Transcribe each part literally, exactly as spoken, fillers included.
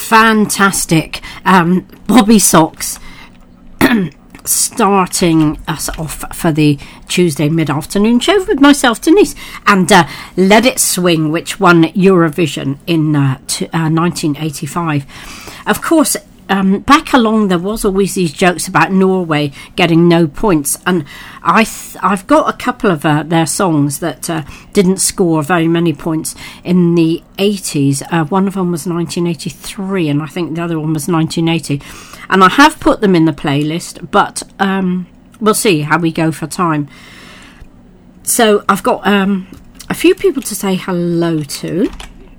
fantastic. Um, Bobby Socks starting us off for the Tuesday mid-afternoon show with myself, Denise, and uh, Let It Swing, which won Eurovision in uh, t- uh, nineteen eighty-five. Of course, um, back along there was always these jokes about Norway getting no points, and I th- I've got a couple of uh, their songs that uh, didn't score very many points in the eighties. Uh, one of them was nineteen eighty-three, and I think the other one was nineteen eighty. And I have put them in the playlist, but um, we'll see how we go for time. So I've got um, a few people to say hello to.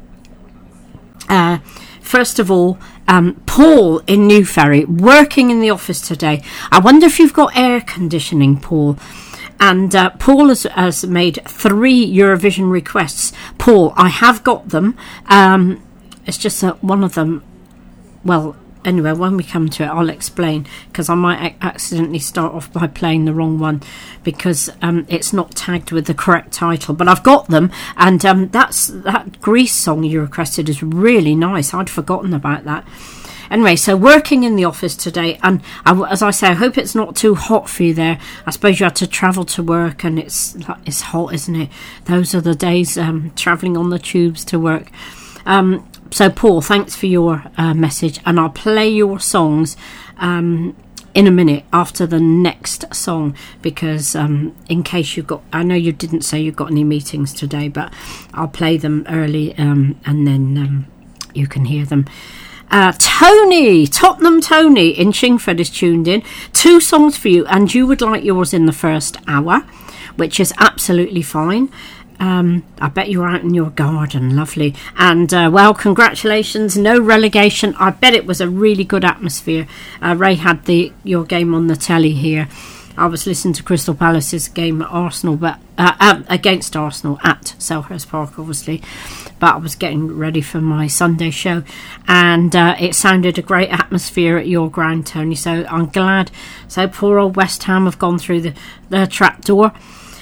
Uh, first of all, um, Paul in New Ferry, working in the office today. I wonder if you've got air conditioning, Paul. And uh, Paul has, has made three Eurovision requests. Paul, I have got them. Um, it's just that one of them, well... Anyway, when we come to it, I'll explain, because I might a- accidentally start off by playing the wrong one, because um, it's not tagged with the correct title. But I've got them, and um, that's that Grease song you requested is really nice. I'd forgotten about that. Anyway, so working in the office today, and I, as I say, I hope it's not too hot for you there. I suppose you had to travel to work, and it's it's hot, isn't it? Those are the days um, travelling on the tubes to work. Um, So, Paul, thanks for your uh, message, and I'll play your songs um, in a minute after the next song, because um, in case you've got, I know you didn't say you've got any meetings today, but I'll play them early um, and then um, you can hear them. Uh, Tony, Tottenham Tony in Chingford is tuned in. Two songs for you, and you would like yours in the first hour, which is absolutely fine. Um, I bet you're out in your garden, lovely. And uh, well, congratulations, no relegation. I bet it was a really good atmosphere. Uh, Ray had the your game on the telly here. I was listening to Crystal Palace's game at Arsenal, but uh, uh, against Arsenal at Selhurst Park, obviously. But I was getting ready for my Sunday show, and uh, it sounded a great atmosphere at your ground, Tony. So I'm glad. So poor old West Ham have gone through the the trapdoor,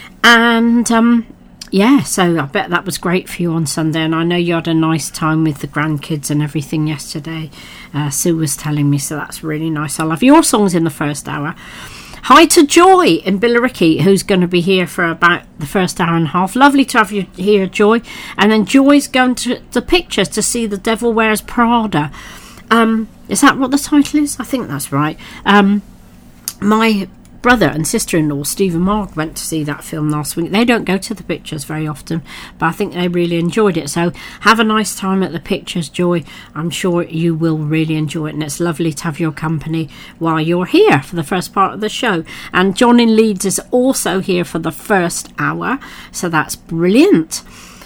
and um. Yeah, so I bet that was great for you on Sunday, and I know you had a nice time with the grandkids and everything yesterday. Uh, Sue was telling me, so that's really nice. I'll have your songs in the first hour. Hi to Joy in Billericay, who's going to be here for about the first hour and a half. Lovely to have you here, Joy. And then Joy's going to the pictures to see The Devil Wears Prada. Um, is that what the title is? I think that's right. Um, my... brother and sister-in-law Stephen Marg went to see that film last week. They don't go to the pictures very often, but I think they really enjoyed it. So have a nice time at the pictures, Joy. I'm sure you will really enjoy it, and it's lovely to have your company while you're here for the first part of the show. And John in Leeds is also here for the first hour, so that's brilliant.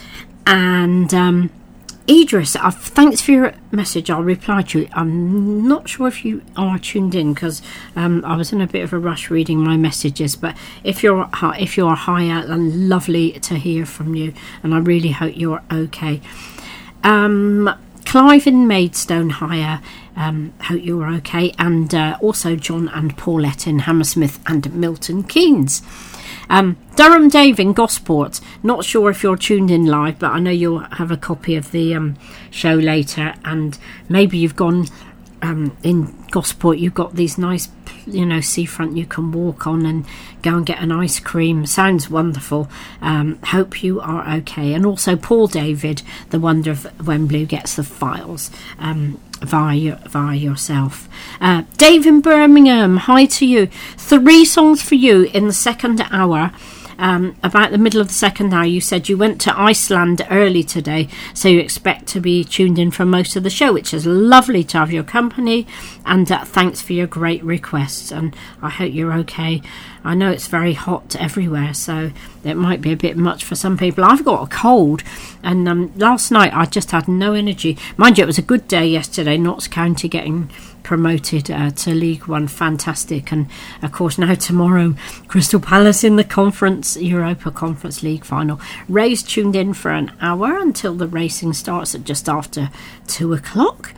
And um Idris, uh, thanks for your message. I'll reply to you. I'm not sure if you are tuned in, because um, I was in a bit of a rush reading my messages. But if you're if you're higher, then lovely to hear from you, and I really hope you're okay. Um, Clive in Maidstone, higher. Um, hope you're okay, and uh, also John and Paulette in Hammersmith and Milton Keynes. Um, Durham Dave in Gosport, not sure if you're tuned in live, but I know you'll have a copy of the um, show later, and maybe you've gone um, in Gosport, you've got these nice, you know, seafront you can walk on and go and get an ice cream. Sounds wonderful. Um, hope you are okay. And also Paul David, the wonder of Wembley, gets the files um, via via yourself. Uh, Dave in Birmingham, hi to you. Three songs for you in the second hour. Um, about the middle of the second hour, you said you went to Iceland early today, so you expect to be tuned in for most of the show, which is lovely to have your company, and uh, thanks for your great requests, and I hope you're okay. I know it's very hot everywhere, so it might be a bit much for some people. I've got a cold, and um, last night I just had no energy. Mind you, it was a good day yesterday, Notts County getting promoted uh, to League One, fantastic. And of course now tomorrow, Crystal Palace in the Conference Europa Conference League final. Ray's tuned in for an hour until the racing starts at just after two o'clock.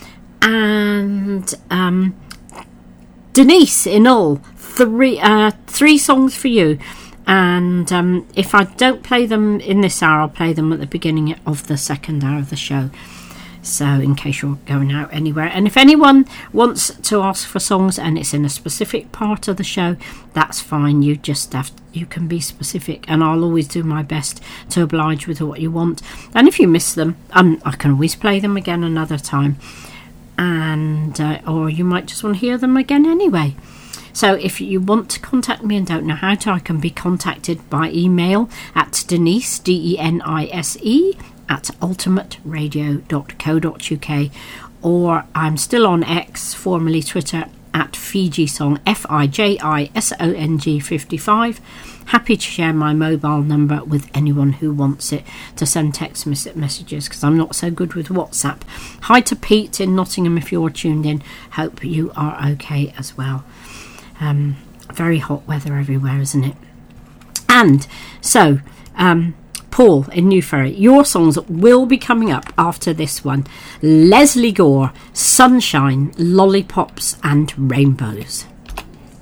And um, Denise in all, three uh, three songs for you. And um, if I don't play them in this hour, I'll play them at the beginning of the second hour of the show. So in case you're going out anywhere, and if anyone wants to ask for songs and it's in a specific part of the show, that's fine. You just have to, you can be specific, and I'll always do my best to oblige with what you want. And if you miss them, um, I can always play them again another time, and uh, or you might just want to hear them again anyway. So if you want to contact me and don't know how to, I can be contacted by email at Denise, D E N I S E, at ultimate radio dot co dot uk, or I'm still on X, formerly Twitter, at Fiji Song, F I J I S O N G fifty-five. Happy to share my mobile number with anyone who wants it to send text messages, because I'm not so good with WhatsApp. Hi to Pete in Nottingham if you're tuned in. Hope you are okay as well. Um, very hot weather everywhere, isn't it? And so, um, Paul in New Ferry, your songs will be coming up after this one. Leslie Gore, Sunshine, Lollipops and Rainbows.